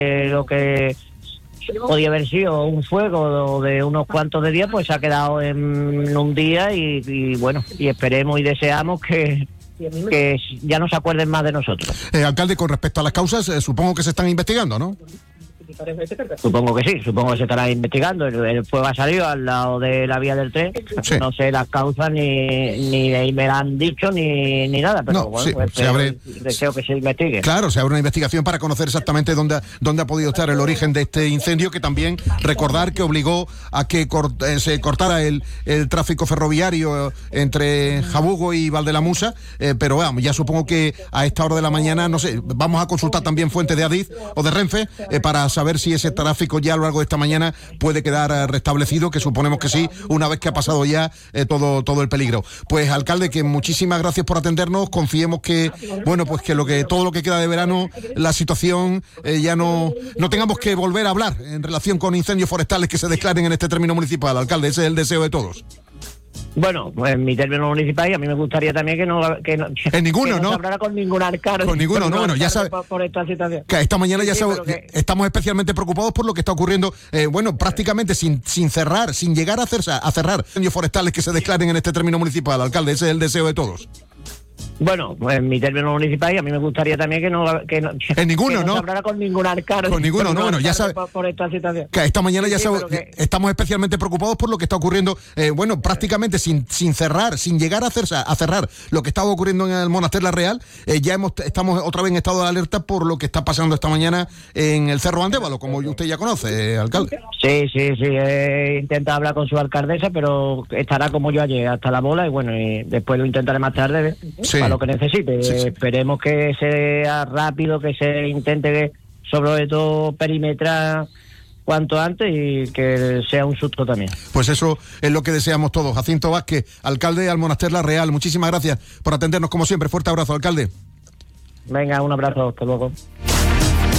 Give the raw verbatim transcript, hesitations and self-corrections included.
eh, lo que podía haber sido un fuego de unos cuantos de días, pues se ha quedado en un día y, y bueno, y esperemos y deseamos que, que ya no se acuerden más de nosotros. Eh, alcalde, con respecto a las causas, eh, supongo que se están investigando, ¿no? Supongo que sí, supongo que se estará investigando. El, el fuego ha salido al lado de la vía del tren. Sí. No sé las causas ni ni me la han dicho ni, ni nada, pero no, bueno, sí, pues se abre, deseo que se investigue. Claro, se abre una investigación para conocer exactamente dónde, dónde ha podido estar el origen de este incendio, que también recordar que obligó a que cort, eh, se cortara el, el tráfico ferroviario entre Jabugo y Valdelamusa, eh, pero vamos, ya supongo que a esta hora de la mañana, no sé, vamos a consultar también fuentes de Adif o de Renfe eh, para saber si ese tráfico ya a lo largo de esta mañana puede quedar eh, restablecido, que suponemos que sí, una vez que ha pasado ya eh, todo todo el peligro. Pues alcalde, que muchísimas gracias por atendernos, confiemos que, bueno, pues que lo que todo lo que queda de verano, la situación eh, ya no, no tengamos que volver a hablar en relación con incendios forestales que se declaren en este término municipal, alcalde, ese es el deseo de todos. Bueno, pues en mi término municipal, y a mí me gustaría también que no que no, en ninguno, que no, ¿no? se hablara con ningún alcalde. Con ninguno, no, bueno, ya sabes. Por, por esta situación. Que esta mañana ya sí, sabe, que... estamos especialmente preocupados por lo que está ocurriendo, eh, bueno, prácticamente sin sin cerrar, sin llegar a, hacer, a cerrar incendios forestales que se declaren en este término municipal, alcalde, ese es el deseo de todos. Bueno, pues en mi término municipal, y a mí me gustaría también que no que no, en ninguno, que no, ¿no? se hablara con ningún alcalde. Con ninguno, no, bueno, ya sabes. Por, por esta situación. Que esta mañana ya sí, sabe, que... estamos especialmente preocupados por lo que está ocurriendo, eh, bueno, prácticamente sin sin cerrar, sin llegar a, hacer, a cerrar lo que estaba ocurriendo en el Monaster La Real, eh, ya hemos estamos otra vez en estado de alerta por lo que está pasando esta mañana en el Cerro Andévalo, como usted ya conoce, eh, alcalde. Sí, sí, sí, he intentado hablar con su alcaldesa, pero estará como yo ayer, hasta la bola, y bueno, y después lo intentaré más tarde, sí. Para lo que necesite. Sí, sí. Esperemos que sea rápido, que se intente sobre todo perimetrar cuanto antes y que sea un susto también. Pues eso es lo que deseamos todos. Jacinto Vázquez, alcalde al Monaster La Real, muchísimas gracias por atendernos como siempre. Fuerte abrazo, alcalde. Venga, un abrazo, hasta luego.